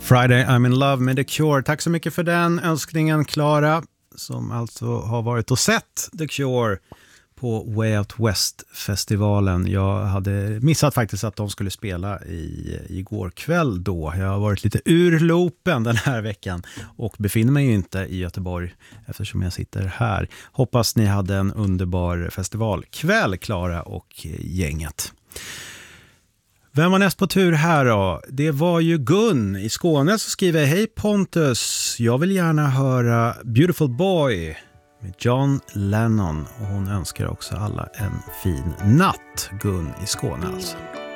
Friday I'm in love med The Cure. Tack så mycket för den önskningen, Clara, som alltså har varit och sett The Cure på Way Out West-festivalen. Jag hade missat faktiskt att de skulle spela igår kväll då. Jag har varit lite ur loopen den här veckan och befinner mig ju inte i Göteborg eftersom jag sitter här. Hoppas ni hade en underbar festivalkväll, Clara och gänget. Vem var näst på tur här då? Det var ju Gun i Skåne som skriver: Hej Pontus, jag vill gärna höra Beautiful Boy med John Lennon, och hon önskar också alla en fin natt. Gun i Skåne alltså.